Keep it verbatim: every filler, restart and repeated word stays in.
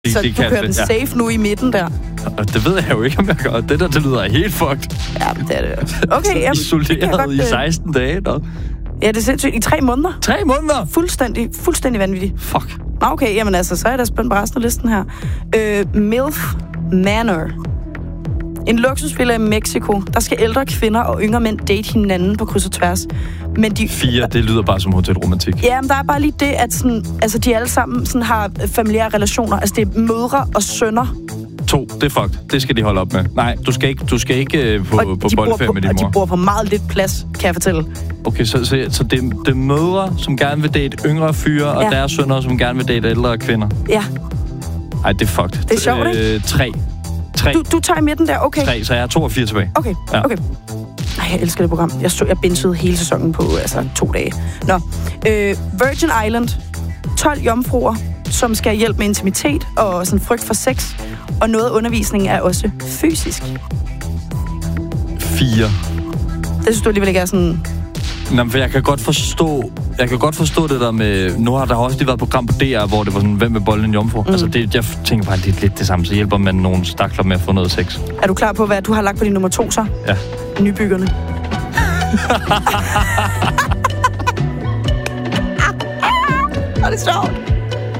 Det, så det du kan, kører den ja. safe nu i midten der? Og det ved jeg jo ikke, om jeg gør. Det der, det lyder helt fucked. Ja, det er det. Okay, jamen, isoleret godt, i seksten dage, da. Ja, det er sindssygt. I tre måneder? Tre måneder? Fuldstændig, fuldstændig vanvittigt. Fuck. Nå, okay, jamen altså, så er der spændt på resten af listen her. Øh, MILF Manor. En luksusvilla i Mexico. Der skal ældre kvinder og yngre mænd date hinanden på kryds og tværs. Men de, Fire, det lyder bare som hotelromantik. Ja, men der er bare lige det, at sådan, altså, de alle sammen sådan, har familiære relationer. Altså, det er mødre og sønner. To, det er fucked. Det skal de holde op med. Nej, du skal ikke, du skal ikke uh, på, på boldferie med din mor. Og de bor på meget lidt plads, kan jeg fortælle. Okay, så, så, så det, det er mødre, som gerne vil date yngre fyre, og ja. deres sønner, som gerne vil date ældre kvinder. Ja. Ej, det er fucked. Det er sjovt, ikke? Øh, tre. Tre. Du, du tager i midten der, okay. Tre, så jeg har to og fire tilbage. Okay, ja. okay. Ej, jeg elsker det program. Jeg, så, jeg bingede hele sæsonen på altså, to dage. Nå. Øh, Virgin Island. tolv jomfruer, som skal hjælpe med intimitet og sådan frygt for sex. Og noget af undervisningen er også fysisk. Fire. Det synes du alligevel ikke er sådan... Nå, for jeg kan godt forstå, jeg kan godt forstå det der med, nu har der også lige været et program på D R, hvor det var sådan, hvem vil bolde en jomfru? Mm. Altså, det, jeg tænker bare, det er lidt det samme, så hjælper man nogle stakler med at få noget sex. Er du klar på, hvad du har lagt på din nummer to, så? Ja. Nybyggerne. Og det er sjovt.